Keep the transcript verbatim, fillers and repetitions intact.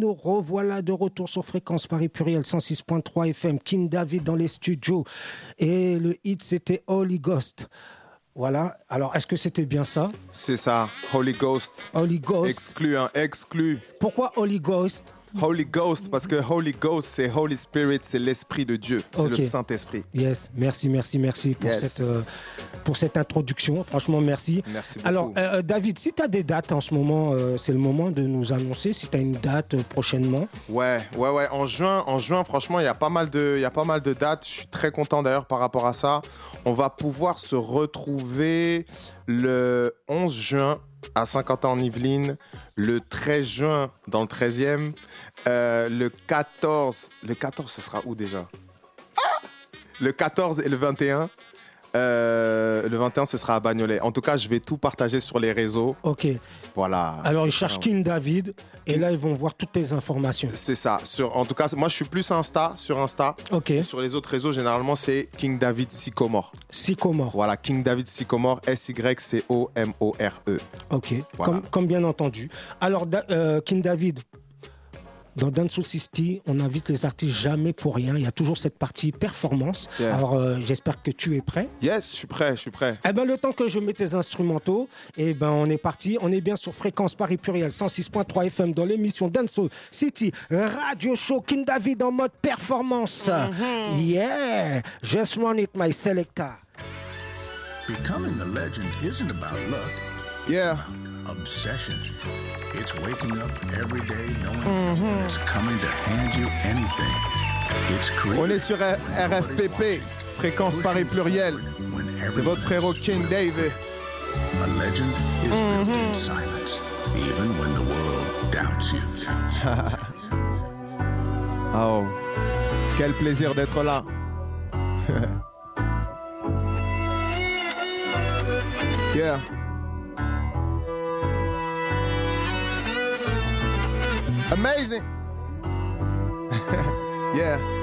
nous revoilà de retour sur Fréquence Paris Pluriel cent six point trois F M. King David dans les studios. Et le hit, c'était Holy Ghost. Voilà. Alors, est-ce que c'était bien ça? C'est ça, Holy Ghost. Holy Ghost. Exclu, hein, exclu. Pourquoi Holy Ghost? Holy Ghost, parce que Holy Ghost, c'est Holy Spirit, c'est l'Esprit de Dieu, c'est okay. le Saint-Esprit. Yes, merci, merci, merci pour, yes. cette, euh, pour cette introduction. Franchement, merci. Merci beaucoup. Alors, euh, David, si tu as des dates en ce moment, euh, c'est le moment de nous annoncer si tu as une date euh, prochainement. Ouais, ouais, ouais. En juin, en juin franchement, il y a pas mal de, il y a pas mal de dates. Je suis très content d'ailleurs par rapport à ça. On va pouvoir se retrouver le onze juin à Saint-Quentin-en-Yvelines, le treize juin dans le treizième, euh, le quatorze, le quatorze ce sera où déjà? Ah le quatorze et le vingt et un, euh, le vingt et un ce sera à Bagnolet. En tout cas, je vais tout partager sur les réseaux. Ok. Voilà. Alors ils cherchent King David et là ils vont voir toutes tes informations. C'est ça. Sur, en tout cas, moi je suis plus Insta, sur Insta. Ok. Et sur les autres réseaux, généralement c'est King David Sycomore. Sycomore. Voilà, King David Sycomore, S Y C O M O R E. Ok. Voilà. Comme, comme bien entendu. Alors euh, King David. Dans Dancehall City, on invite les artistes jamais pour rien. Il y a toujours cette partie performance. Yeah. Alors, euh, j'espère que tu es prêt. Yes, je suis prêt, je suis prêt. Eh ben, le temps que je mets tes instrumentaux, eh ben, on est parti. On est bien sur Fréquence Paris Pluriel cent six point trois F M dans l'émission Dancehall City Radio Show. King David en mode performance. Mm-hmm. Yeah, just run it, my selector. Becoming a legend isn't about luck. Yeah. Obsession. It's waking up every day knowing mm-hmm. no one is coming to hand you anything. It's On est sur R F P P, Fréquence Paris Pluriel. C'est votre frérot King David. A legend is mm-hmm. built in silence, even when the world doubts you. Oh, quel plaisir d'être là. Yeah. Amazing. Yeah.